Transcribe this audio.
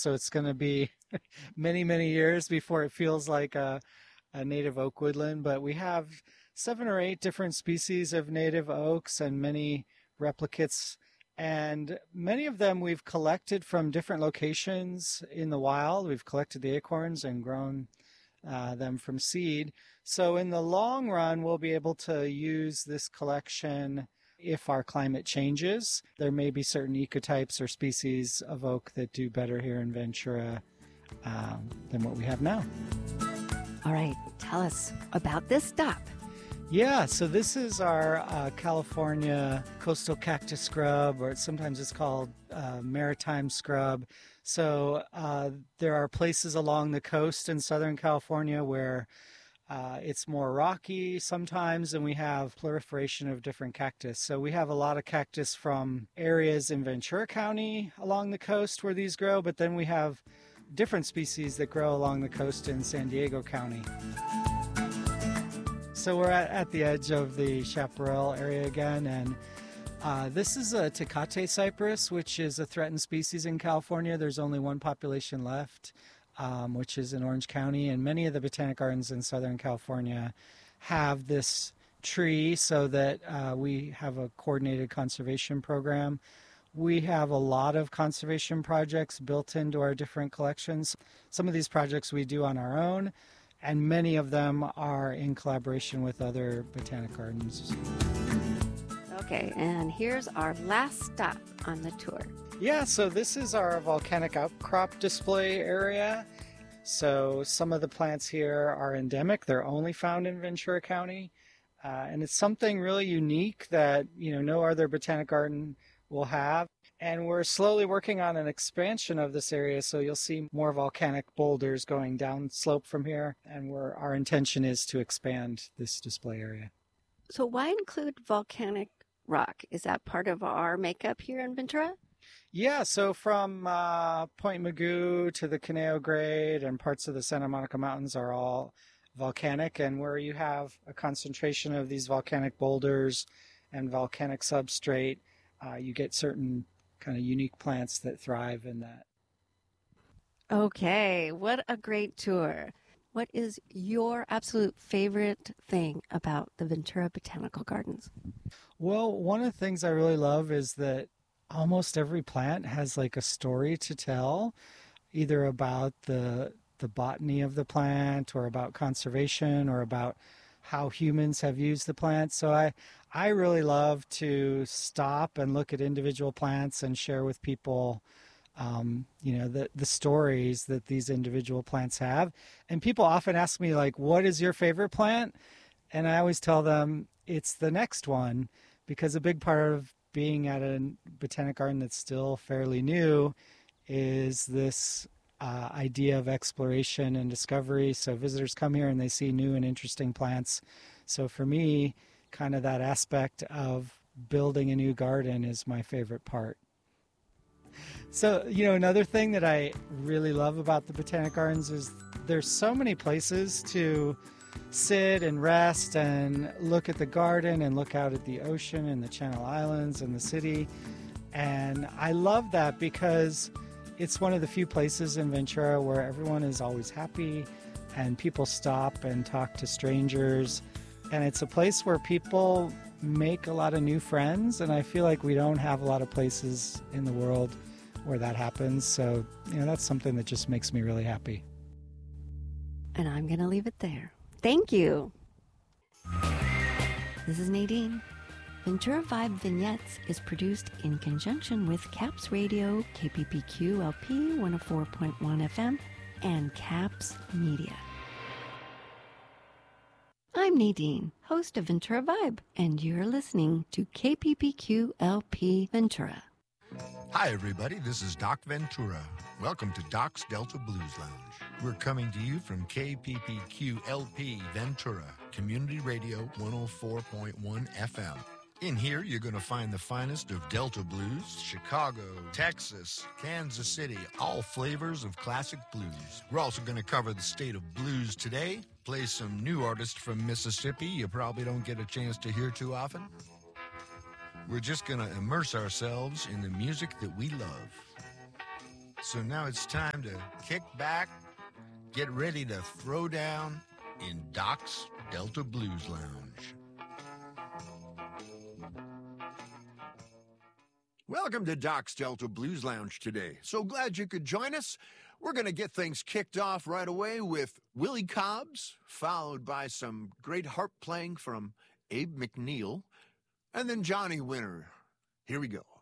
so it's going to be many, many years before it feels like a native oak woodland. But we have 7 or 8 different species of native oaks and many replicates. And many of them we've collected from different locations in the wild. We've collected the acorns and grown them from seed. So in the long run, we'll be able to use this collection if our climate changes. There may be certain ecotypes or species of oak that do better here in Ventura than what we have now. All right, tell us about this stop. Yeah, so this is our California coastal cactus scrub, or sometimes it's called maritime scrub. So there are places along the coast in Southern California where it's more rocky sometimes, and we have proliferation of different cactus. So we have a lot of cactus from areas in Ventura County along the coast where these grow, but then we have different species that grow along the coast in San Diego County. So we're at the edge of the Chaparral area again, and this is a Tecate cypress, which is a threatened species in California. There's only one population left, which is in Orange County, and many of the botanic gardens in Southern California have this tree so that we have a coordinated conservation program. We have a lot of conservation projects built into our different collections. Some of these projects we do on our own, and many of them are in collaboration with other botanic gardens. Okay, and here's our last stop on the tour. Yeah, so this is our volcanic outcrop display area. So some of the plants here are endemic. They're only found in Ventura County. And it's something really unique that, no other botanic garden will have. And we're slowly working on an expansion of this area, so you'll see more volcanic boulders going down slope from here. And our intention is to expand this display area. So why include volcanic rock? Is that part of our makeup here in Ventura? Yeah, so from Point Mugu to the Conejo Grade and parts of the Santa Monica Mountains are all volcanic, and where you have a concentration of these volcanic boulders and volcanic substrate, you get certain kind of unique plants that thrive in that. Okay, what a great tour. What is your absolute favorite thing about the Ventura Botanical Gardens? Well, one of the things I really love is that almost every plant has like a story to tell, either about the botany of the plant or about conservation or about how humans have used the plant. So I really love to stop and look at individual plants and share with people the stories that these individual plants have. And people often ask me, like, what is your favorite plant? And I always tell them it's the next one, because a big part of being at a botanic garden that's still fairly new is this idea of exploration and discovery. So visitors come here and they see new and interesting plants. So for me, kind of that aspect of building a new garden is my favorite part. So, another thing that I really love about the Botanic Gardens is there's so many places to sit and rest and look at the garden and look out at the ocean and the Channel Islands and the city. And I love that because it's one of the few places in Ventura where everyone is always happy and people stop and talk to strangers. And it's a place where people make a lot of new friends, and I feel like we don't have a lot of places in the world where that happens. So, that's something that just makes me really happy. And I'm going to leave it there. Thank you. This is Nadine. Ventura Vibe Vignettes is produced in conjunction with CAPS Radio, KPPQ LP 104.1 FM, and CAPS Media. I'm Nadine, host of Ventura Vibe, and you're listening to KPPQ LP Ventura. Hi, everybody. This is Doc Ventura. Welcome to Doc's Delta Blues Lounge. We're coming to you from KPPQ LP Ventura, Community Radio 104.1 FM. In here, you're going to find the finest of Delta blues, Chicago, Texas, Kansas City, all flavors of classic blues. We're also going to cover the state of blues today, play some new artists from Mississippi you probably don't get a chance to hear too often. We're just going to immerse ourselves in the music that we love. So now it's time to kick back, get ready to throw down in Doc's Delta Blues Lounge. Welcome to Doc's Delta Blues Lounge today. So glad you could join us. We're going to get things kicked off right away with Willie Cobbs, followed by some great harp playing from Abe McNeil, and then Johnny Winter. Here we go.